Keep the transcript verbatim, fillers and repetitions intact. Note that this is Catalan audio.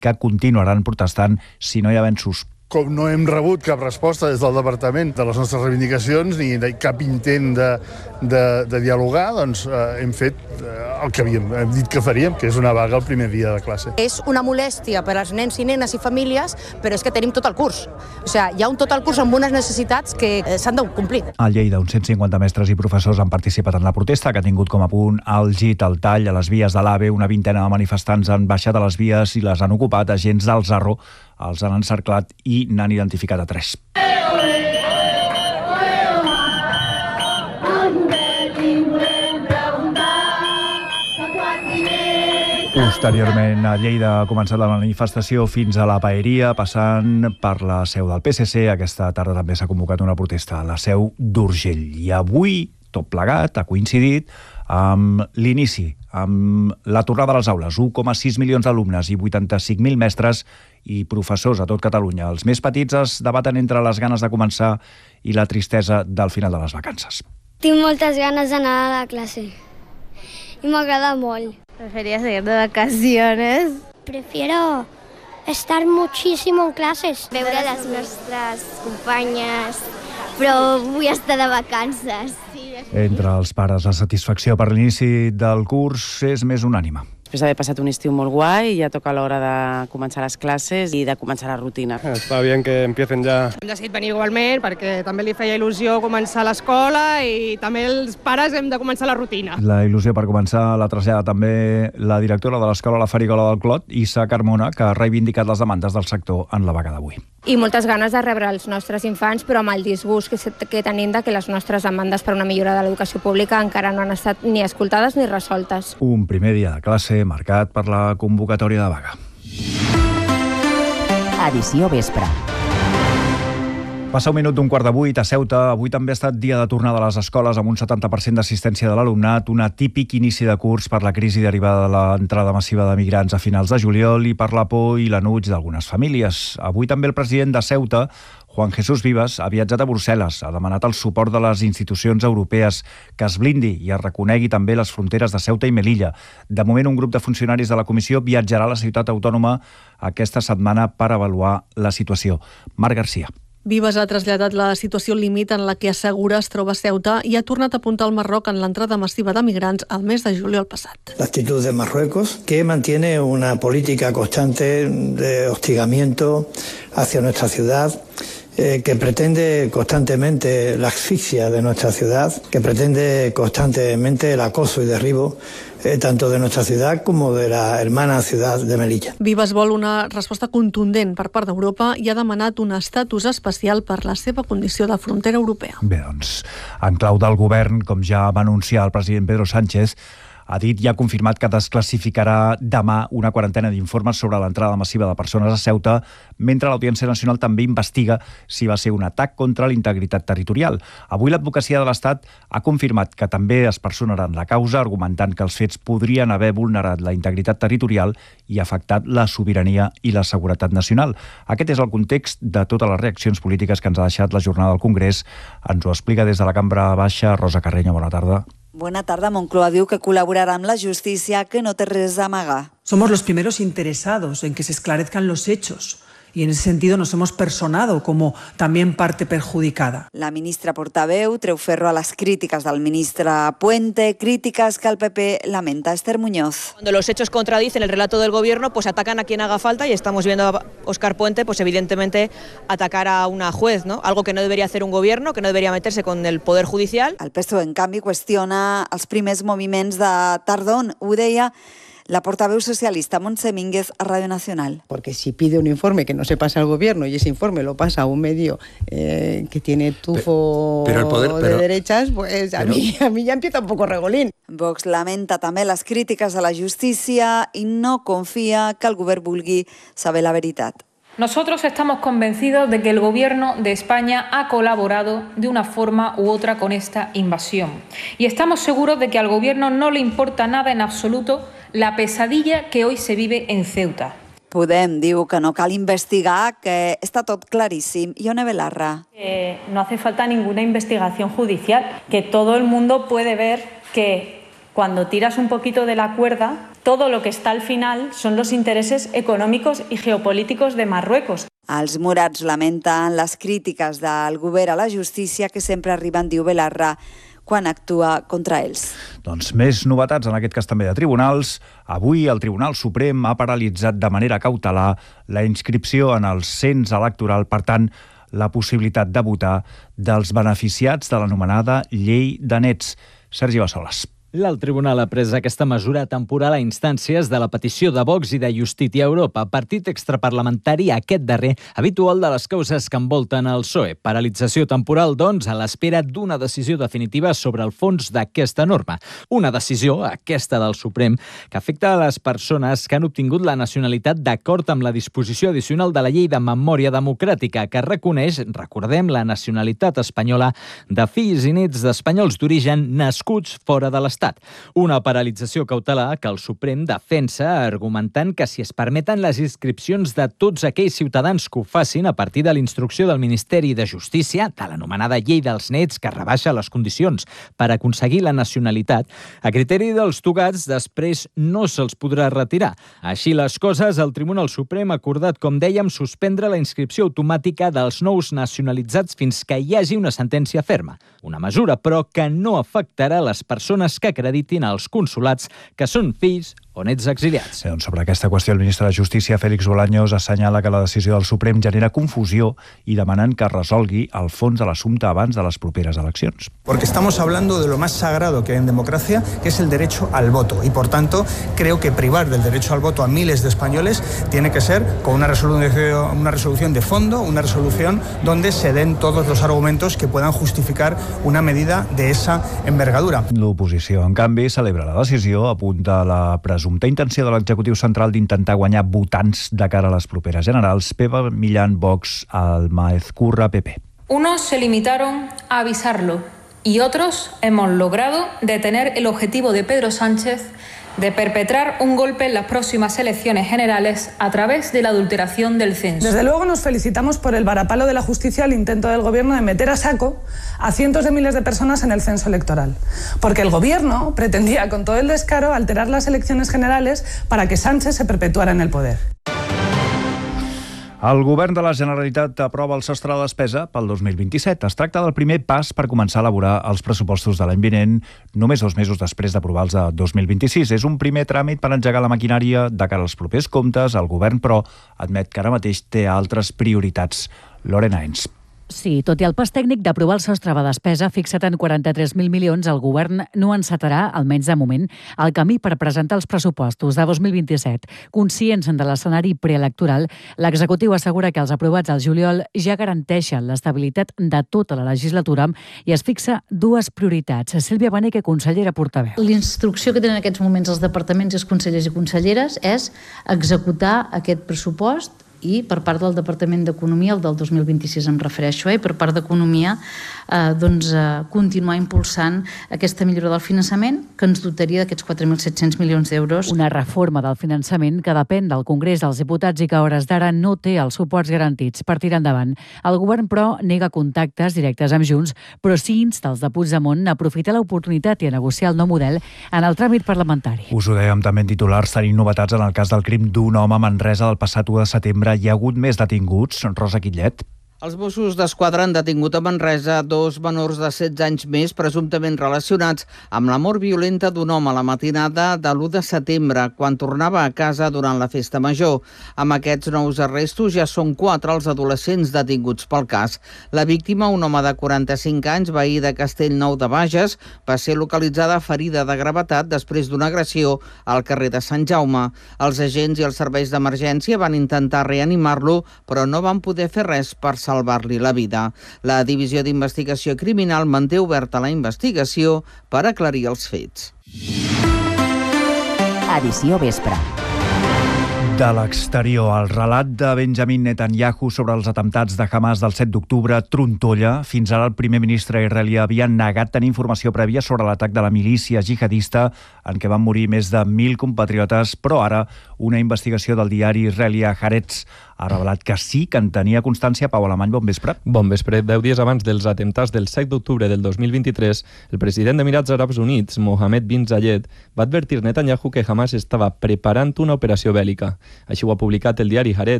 que continuaran protestant si no hi ha avenços. Com no hem rebut cap resposta des del departament de les nostres reivindicacions ni de cap intent de, de, de dialogar, doncs eh, hem fet eh, el que havíem hem dit que faríem, que és una vaga el primer dia de classe. És una molèstia per als nens i nenes i famílies, però és que tenim tot el curs. O sigui, hi ha un tot el curs amb unes necessitats que eh, s'han de complir. A Lleida, uns cent cinquanta mestres i professors han participat en la protesta, que ha tingut com a punt el git, el tall a les vies de l'AVE. Una vintena de manifestants han baixat a les vies i les han ocupat. Agents del Zarro els han encerclat i n'han identificat a tres. Posteriorment, a Lleida ha començat la manifestació fins a la Paeria, passant per la seu del P S C. Aquesta tarda també s'ha convocat una protesta a la seu d'Urgell. I avui, tot plegat, ha coincidit amb l'inici, amb la tornada a les aules. un coma sis milions d'alumnes i vuitanta-cinc mil mestres i professors a tot Catalunya. Els més petits es debaten entre les ganes de començar i la tristesa del final de les vacances. Tinc moltes ganes d'anar a la classe i m'agrada molt. Prefería seguir de vacaciones. Prefiero estar muchísimo en clases. Veure les nostres companyes, però vull estar de vacances. Entre els pares, la satisfacció per l'inici del curs és més unànime. Després d'haver passat un estiu molt guai, ja toca l'hora de començar les classes i de començar la rutina. Està bé que empiecen ja. Hem decidit venir igualment perquè també li feia il·lusió començar l'escola i també els pares hem de començar la rutina. La il·lusió per començar la trasllada també la directora de l'escola La Farigola del Clot, Issa Carmona, que ha reivindicat les demandes del sector en la vaga d'avui. I moltes ganes de rebre els nostres infants, però amb el disgust que, que tenim de que les nostres demandes per una millora de l'educació pública encara no han estat ni escoltades ni resoltes. Un primer dia de classe marcat per la convocatòria de vaga. Edició vespre. Passa un minut d'un quart de vuit a Ceuta. Avui també ha estat dia de tornada a les escoles amb un setanta per cent d'assistència de l'alumnat, un atípic inici de curs per la crisi derivada de l'entrada massiva de migrants a finals de juliol i per la por i l'enuig d'algunes famílies. Avui també el president de Ceuta, Juan Jesús Vivas, ha viatjat a Brussel·les, ha demanat el suport de les institucions europees, que es blindi i es reconegui també les fronteres de Ceuta i Melilla. De moment, un grup de funcionaris de la comissió viatjarà a la ciutat autònoma aquesta setmana per avaluar la situació. Marc Garcia. Vivas ha traslladat la situació límit en la que assegura es troba Ceuta i ha tornat a apuntar el Marroc en l'entrada massiva de migrants al mes de juliol passat. La actitud de Marruecos, que mantiene una política constante de hostigamiento hacia nuestra ciudad, eh, que pretende constantemente la asfixia de nuestra ciudad, que pretende constantemente el acoso y derribo Eh, tanto de nuestra ciudad como de la hermana ciudad de Melilla. Vivas vol una resposta contundent per part d'Europa i ha demanat un estatus especial per la seva condició de frontera europea. Bé, doncs, en clau del govern, com ja va anunciar el president Pedro Sánchez, ha dit i ha confirmat que desclassificarà demà una quarantena d'informes sobre l'entrada massiva de persones a Ceuta, mentre l'Audiència Nacional també investiga si va ser un atac contra la integritat territorial. Avui l'Advocacia de l'Estat ha confirmat que també es personaran la causa, argumentant que els fets podrien haver vulnerat la integritat territorial i afectat la sobirania i la seguretat nacional. Aquest és el context de totes les reaccions polítiques que ens ha deixat la jornada del Congrés. Ens ho explica des de la Cambra Baixa Rosa Carreño. Bona tarda. Bona tarda. Moncloa diu que col·laborarà amb la justícia, que no té res a amagar. Somos los primeros interesados en que se esclarezcan los hechos. Y en ese sentido nos hemos personado como también parte perjudicada. La ministra portaveu treu ferro a les crítiques del ministre Puente, críticas que el P P lamenta. Esther Muñoz. Cuando los hechos contradicen el relato del gobierno, pues atacan a quien haga falta y estamos viendo a Óscar Puente, pues evidentemente atacar a una juez, ¿no? Algo que no debería hacer un gobierno, que no debería meterse con el Poder Judicial. El P S O E, en canvi, qüestiona els primers moviments de Tardón. Ho deia la portaveu socialista Montse Mínguez a Radio Nacional. Porque si pide un informe que no se pasa al gobierno y ese informe lo pasa a un medio eh, que tiene tufo pero, pero el poder, pero, de derechas, pues a, pero, mí, a mí ya empieza un poco regolín. Vox lamenta també les crítiques a la justícia i no confia que el govern vulgui saber la veritat. Nosotros estamos convencidos de que el Gobierno de España ha colaborado de una forma u otra con esta invasión. Y estamos seguros de que al Gobierno no le importa nada en absoluto la pesadilla que hoy se vive en Ceuta. Podem diu que no cal investigar, que està tot claríssim. Ione Belarra. Eh, no hace falta ninguna investigación judicial, que todo el mundo puede ver que cuando tiras un poquito de la cuerda Todo lo que está al final son los intereses económicos y geopolíticos de Marruecos. Els morats lamenten les crítiques del govern a la justícia que sempre arriben, diu Belarra, quan actua contra ells. Doncs més novetats, en aquest cas també de tribunals. Avui el Tribunal Suprem ha paralitzat de manera cautelar la inscripció en el cens electoral, per tant, la possibilitat de votar dels beneficiats de l'anomenada Llei de Nets. Sergi Bassoles. El tribunal ha pres aquesta mesura temporal a instàncies de la petició de Vox i de Justícia Europa, partit extraparlamentari aquest darrer habitual de les causes que envolten el P S O E. Paralització temporal, doncs, a l'espera d'una decisió definitiva sobre el fons d'aquesta norma. Una decisió, aquesta del Suprem, que afecta a les persones que han obtingut la nacionalitat d'acord amb la disposició addicional de la Llei de Memòria Democràtica, que reconeix, recordem, la nacionalitat espanyola de fills i nets d'espanyols d'origen nascuts fora de l'Estat. Una paralització cautelar que el Suprem defensa argumentant que si es permeten les inscripcions de tots aquells ciutadans que ho facin a partir de l'instrucció del Ministeri de Justícia, de l'anomenada Llei dels Nets, que rebaixa les condicions per aconseguir la nacionalitat, a criteri dels togats després no se'ls podrà retirar. Així les coses, el Tribunal Suprem ha acordat, com dèiem, suspendre la inscripció automàtica dels nous nacionalitzats fins que hi hagi una sentència ferma. Una mesura, però, que no afectarà les persones que acreditin als consulats que són fills o nets exiliats. Doncs sobre aquesta qüestió, el ministre de Justícia, Félix Bolaños, assenyala que la decisió del Suprem genera confusió i demanen que es resolgui el fons de l'assumpte abans de les properes eleccions. Porque estamos hablando de lo más sagrado que hay en democracia, que es el derecho al voto. Y por tanto, creo que privar del derecho al voto a miles de españoles tiene que ser con una resolución, una resolución de fondo, una resolución donde se den todos los argumentos que puedan justificar una medida de esa envergadura. L'oposició, en canvi, celebra la decisió, apunta la presumpta intenció de l'executiu central d'intentar guanyar votants de cara a les properes generals. Pepa Millán, Vox, Almaez Curra, P P. Unos se limitaron a avisarlo y otros hemos logrado detener el objetivo de Pedro Sánchez de perpetrar un golpe en las próximas elecciones generales a través de la adulteración del censo. Desde luego nos felicitamos por el varapalo de la justicia al intento del gobierno de meter a saco a cientos de miles de personas en el censo electoral. Porque el gobierno pretendía con todo el descaro alterar las elecciones generales para que Sánchez se perpetuara en el poder. El govern de la Generalitat aprova el sostre de despesa pel dos mil vint-i-set. Es tracta del primer pas per començar a elaborar els pressupostos de l'any vinent, només dos mesos després d'aprovar els de dos mil vint-i-sis. És un primer tràmit per engegar la maquinària de cara als propers comptes. El govern, però, admet que ara mateix té altres prioritats. Lorena Ens. Sí, tot i el pas tècnic d'aprovar el sostre de despesa fixat en quaranta-tres mil milions, el govern no encetarà, almenys de moment, el camí per presentar els pressupostos de dos mil vint-i-set. Conscients de l'escenari preelectoral, l'executiu assegura que els aprovats al juliol ja garanteixen l'estabilitat de tota la legislatura i es fixa dues prioritats. Sílvia Beneke, consellera portaveu. L'instrucció que tenen en aquests moments els departaments i els consellers i conselleres és executar aquest pressupost i per part del Departament d'Economia, el del dos mil vint-i-sis em refereixo, eh, i per part d'Economia eh, doncs, eh, continuar impulsant aquesta millora del finançament que ens dotaria d'aquests quatre mil set-cents milions d'euros. Una reforma del finançament que depèn del Congrés dels Diputats i que a hores d'ara no té els suports garantits per tirar endavant. El govern, però, nega contactes directes amb Junts, però sí insta els de Puigdemont a aprofitar l'oportunitat i a negociar el nou model en el tràmit parlamentari. Us ho dèiem també en titulars, tenim novetats en el cas del crim d'un home a Manresa del passat u de setembre. Hi ha hagut més detinguts. Rosa Quillet. Els Mossos d'Esquadra han detingut a Manresa dos menors de setze anys més presumptament relacionats amb la mort violenta d'un home a la matinada de l'u de setembre, quan tornava a casa durant la festa major. Amb aquests nous arrestos ja són quatre els adolescents detinguts pel cas. La víctima, un home de quaranta-cinc anys, veí de Castellnou de Bages, va ser localitzada ferida de gravetat després d'una agressió al carrer de Sant Jaume. Els agents i els serveis d'emergència van intentar reanimar-lo, però no van poder fer res per salvar-li la vida. La Divisió d'Investigació Criminal manté oberta la investigació per aclarir els fets. Edició Vespre. De l'exterior, el relat de Benjamin Netanyahu sobre els atemptats de Hamas del set d'octubre trontolla. Fins ara el primer ministre israelià havia negat tenir informació prèvia sobre l'atac de la milícia jihadista en què van morir més de mil compatriotes, però ara una investigació del diari israelià Haaretz ha revelat que sí que en tenia constància. Pau Alemany, bon vespre. Bon vespre. Deu dies abans dels atemptats del set d'octubre del dos mil vint-i-tres, el president d'Emirats Àrabs Units, Mohammed bin Zayed, va advertir Netanyahu que Hamas estava preparant una operació bèl·lica. Així ho ha publicat el diari Haaretz,